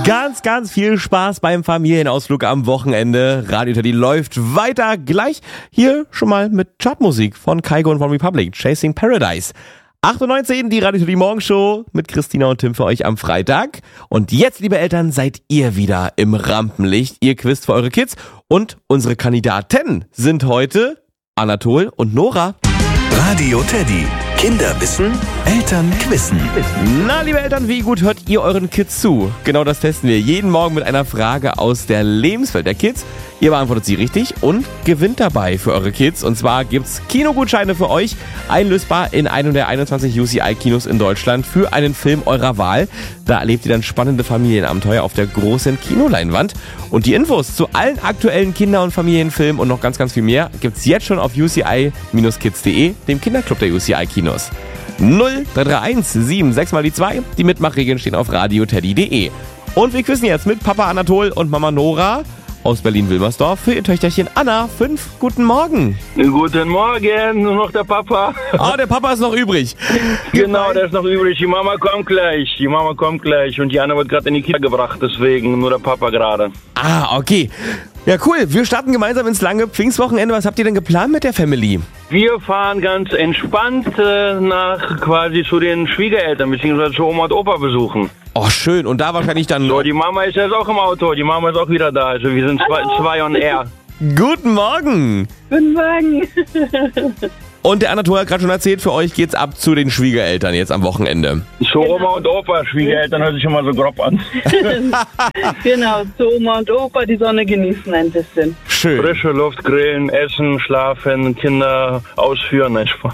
Ganz, ganz viel Spaß beim Familienausflug am Wochenende. Radio Teddy läuft weiter. Gleich hier schon mal mit Chartmusik von Kygo und von Republic. Chasing Paradise. 8.19 Uhr, die Radio Teddy Morgenshow mit Christina und Tim für euch am Freitag. Und jetzt, liebe Eltern, seid ihr wieder im Rampenlicht. Ihr quizt für eure Kids. Und unsere Kandidaten sind heute Anatol und Nora. Radio Teddy. Kinder wissen, Eltern quizzen. Na, liebe Eltern, wie gut hört ihr euren Kids zu? Genau das testen wir jeden Morgen mit einer Frage aus der Lebenswelt der Kids. Ihr beantwortet sie richtig und gewinnt dabei für eure Kids. Und zwar gibt's Kinogutscheine für euch, einlösbar in einem der 21 UCI-Kinos in Deutschland für einen Film eurer Wahl. Da erlebt ihr dann spannende Familienabenteuer auf der großen Kinoleinwand. Und die Infos zu allen aktuellen Kinder- und Familienfilmen und noch ganz, ganz viel mehr gibt's jetzt schon auf uci-kids.de, dem Kinderclub der UCI-Kinos. 0331 76 mal die 2. Die Mitmachregeln stehen auf radioteddy.de. Und wir quizzen jetzt mit Papa Anatol und Mama Nora aus Berlin-Wilmersdorf für ihr Töchterchen Anna. 5, guten Morgen. Guten Morgen, nur noch der Papa. Oh, der Papa ist noch übrig. Genau, der ist noch übrig. Die Mama kommt gleich. Und die Anna wird gerade in die Kita gebracht, deswegen nur der Papa gerade. Ah, okay. Ja, cool. Wir starten gemeinsam ins lange Pfingstwochenende. Was habt ihr denn geplant mit der Family? Wir fahren ganz entspannt nach quasi zu den Schwiegereltern, beziehungsweise zu Oma und Opa besuchen. Oh, schön. Und da wahrscheinlich dann... So, die Mama ist jetzt auch im Auto. Die Mama ist auch wieder da. Also wir sind zwei on air. Guten Morgen. Guten Morgen. Und der Anatol hat gerade schon erzählt, für euch geht's ab zu den Schwiegereltern jetzt am Wochenende. Zu Oma und Opa. Schwiegereltern hört sich immer so grob an. Genau, zu Oma und Opa die Sonne genießen ein bisschen. Schön. Frische Luft, grillen, essen, schlafen, Kinder ausführen. Nein, Spaß.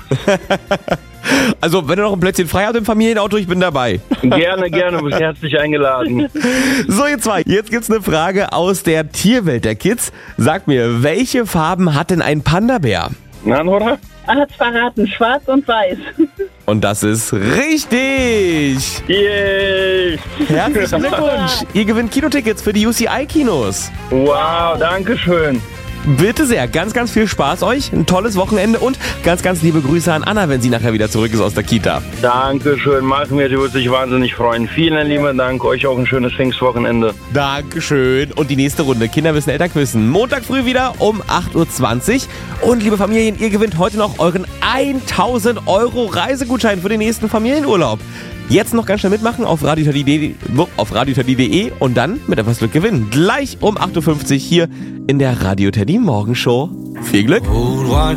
Also, wenn ihr noch ein Plätzchen frei habt im Familienauto, ich bin dabei. Gerne, bist herzlich eingeladen. So, ihr zwei, jetzt gibt's eine Frage aus der Tierwelt der Kids. Sagt mir, welche Farben hat denn ein Panda-Bär? Na, Nora? Er hat's verraten, schwarz und weiß. Und das ist richtig! Yay! Herzlichen Glückwunsch! Ihr gewinnt Kinotickets für die UCI-Kinos. Wow, danke schön. Bitte sehr, ganz, ganz viel Spaß euch, ein tolles Wochenende und ganz, ganz liebe Grüße an Anna, wenn sie nachher wieder zurück ist aus der Kita. Dankeschön, machen wir, sie wird sich wahnsinnig freuen. Vielen lieben Dank, euch auch ein schönes Pfingstwochenende. Dankeschön. Und die nächste Runde Kinder wissen, Eltern quissen. Montag früh wieder um 8.20 Uhr. Und liebe Familien, ihr gewinnt heute noch euren 1.000 € Reisegutschein für den nächsten Familienurlaub. Jetzt noch ganz schnell mitmachen auf radioteddy.de und dann mit etwas Glück gewinnen. Gleich um 8.50 Uhr hier in der Radio Teddy Morgenshow. Viel Glück!